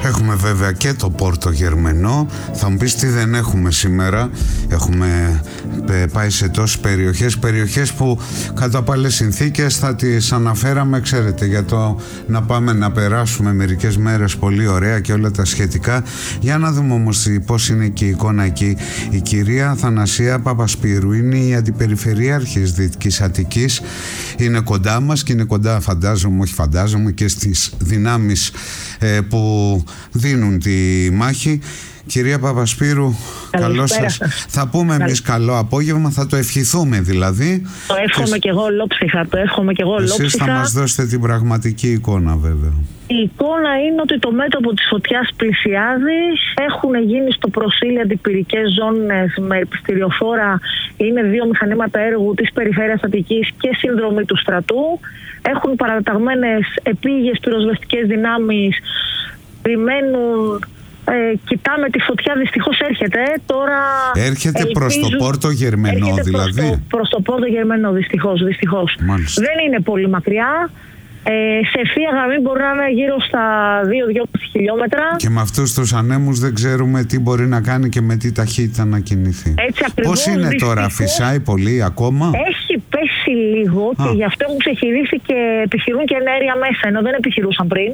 Έχουμε βέβαια και το Πόρτο Γερμενό. Θα μου πεις τι δεν έχουμε σήμερα. Έχουμε πάει σε τόσες περιοχές που κατά πάλες συνθήκες θα τις αναφέραμε, ξέρετε, για το να πάμε να περάσουμε μερικές μέρες πολύ ωραία και όλα τα σχετικά. Για να δούμε όμως πώς είναι και η εικόνα εκεί. Η κυρία Θανασία Παπασπύρου είναι η αντιπεριφερειάρχης Δυτικής Αττικής. Είναι κοντά μας και είναι κοντά, φαντάζομαι, και στις δυνάμεις που δίνουν τη μάχη. Κυρία Παπασπύρου, καλό σας. Θα πούμε εμείς καλό απόγευμα, θα το ευχηθούμε δηλαδή. Το εύχομαι και εγώ ολόψυχα. Εσείς θα μας δώσετε την πραγματική εικόνα βέβαια. Η εικόνα είναι ότι το μέτωπο της φωτιάς πλησιάζει. Έχουν γίνει στο προσήλι αντιπυρικές ζώνες με επιστηριοφόρα. Είναι 2 μηχανήματα έργου της Περιφέρειας Αττικής και συνδρομή του στρατού. Έχουν παραταγμένες επίγειες πυροσβεστικές δυνάμεις. Περιμένουν. Κοιτάμε τη φωτιά, δυστυχώς έρχεται τώρα. Έρχεται προς το Πόρτο Γερμενό δηλαδή. Προς το Πόρτο Γερμενό, δυστυχώς. Δεν είναι πολύ μακριά. Σε ευθεία γραμμή μπορεί να είναι γύρω στα 2-2,5 χιλιόμετρα. Και με αυτούς τους ανέμους δεν ξέρουμε τι μπορεί να κάνει και με τι ταχύτητα να κινηθεί. Έτσι ακριβώς. Πώς είναι τώρα, φυσάει πολύ ακόμα? Έχει πέσει λίγο και γι' αυτό έχουν ξεχειρίσει και επιχειρούν και ενέργεια μέσα, ενώ δεν επιχειρούσαν πριν.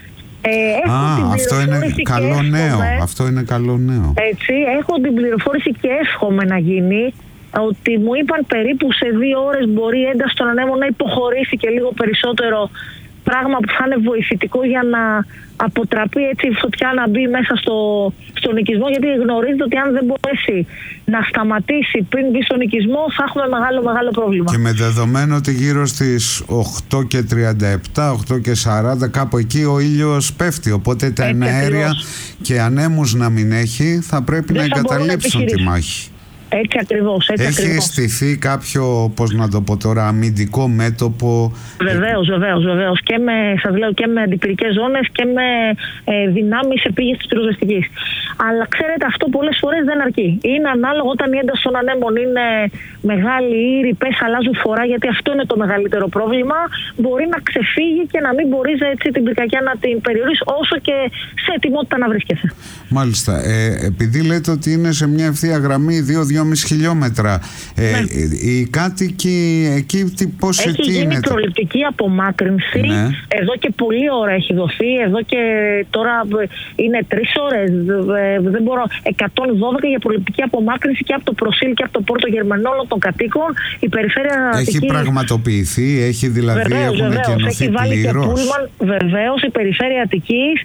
Αυτό είναι καλό νέο. Αυτό είναι καλό νέο. Έτσι, έχω την πληροφόρηση και εύχομαι να γίνει ότι μου είπαν περίπου σε 2 ώρες μπορεί η ένταση των ανέμων να υποχωρήσει και λίγο περισσότερο, πράγμα που θα είναι βοηθητικό για να αποτραπεί έτσι η φωτιά να μπει μέσα στον οικισμό, γιατί γνωρίζετε ότι αν δεν μπορέσει να σταματήσει πριν μπει στον οικισμό θα έχουμε μεγάλο πρόβλημα. Και με δεδομένο ότι γύρω στις 8:37, 8:40 κάπου εκεί ο ήλιος πέφτει, οπότε τα εναέρια και ανέμους να μην έχει θα πρέπει να εγκαταλείψουν τη μάχη. Έτσι ακριβώς. Έχει στηθεί κάποιο, πώς να το πω τώρα, αμυντικό μέτωπο? Βεβαίως. Σας λέω και με αντιπυρικές ζώνες και με δυνάμεις επίγειας της πυροσβεστικής. Αλλά ξέρετε, αυτό πολλές φορές δεν αρκεί. Είναι ανάλογο όταν η ένταση των ανέμων είναι μεγάλη ή οι ρηπές αλλάζουν φορά, γιατί αυτό είναι το μεγαλύτερο πρόβλημα. Μπορεί να ξεφύγει και να μην μπορείς έτσι την πυρκαγιά να την περιορίσεις όσο και σε ετοιμότητα να βρίσκεσαι. Μάλιστα. Επειδή λέτε ότι είναι σε μια ευθεία γραμμή 2-2,5 χιλιόμετρα, οι κάτοικοι εκεί πώς έχει γίνει προληπτική απομάκρυνση. Ναι. Εδώ και πολλή ώρα έχει δοθεί. Εδώ και τώρα είναι 3 ώρες. Δεν μπορώ. 112 για προληπτική απομάκρυνση και από το Προσήλ και από το Πόρτο Γερμενό όλων των κατοίκων. Η Περιφέρεια έχει πραγματοποιηθεί, έχουν κενωθεί πλήρως. Βεβαίως, η Περιφέρεια Αττικής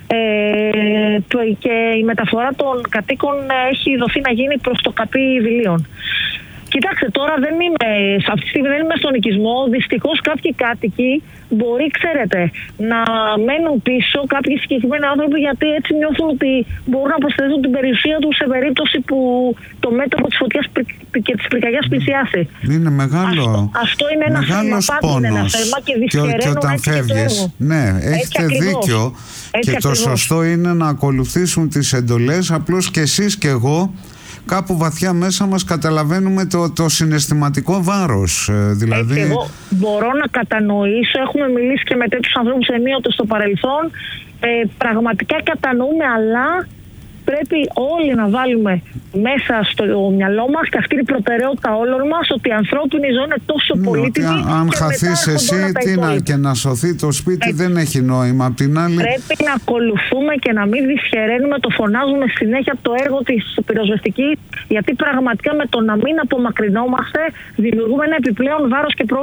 και η μεταφορά των κατοίκων έχει δοθεί να γίνει προς το καπί Βιλίων. Κοιτάξτε, τώρα αυτή τη στιγμή δεν είμαι στον οικισμό. Δυστυχώς κάποιοι κάτοικοι μπορεί, ξέρετε, να μένουν πίσω, κάποιοι συγκεκριμένοι άνθρωποι, γιατί έτσι νιώθουν ότι μπορούν να προσθέσουν την περιουσία τους σε περίπτωση που το μέτωπο της φωτιάς και της πυρκαγιάς πλησιάσει. Είναι μεγάλο. Αυτό είναι ένα θέμα και δυσχεραίνουν και όταν φεύγεις. Ναι, έχετε δίκιο. Και το σωστό είναι να ακολουθήσουν τις εντολές. Απλώς και εσείς και εγώ κάπου βαθιά μέσα μας καταλαβαίνουμε το συναισθηματικό βάρος. Δηλαδή... Εγώ μπορώ να κατανοήσω, έχουμε μιλήσει και με τέτοιους ανθρώπους ενίοτε στο παρελθόν, πραγματικά κατανοούμε, αλλά πρέπει όλοι να βάλουμε μέσα στο μυαλό μας, και αυτή είναι η προτεραιότητα όλων μας, ότι η ανθρώπινη ζωή είναι τόσο πολύτιμη. Αν χαθείς εσύ και να σωθεί το σπίτι, δεν έχει νόημα. Απ' την άλλη, πρέπει να ακολουθούμε και να μην δυσχεραίνουμε, το φωνάζουμε συνέχεια από το έργο της πυροσβεστικής, γιατί πραγματικά με το να μην απομακρυνόμαστε δημιουργούμε ένα επιπλέον βάρος και πρόβλημα.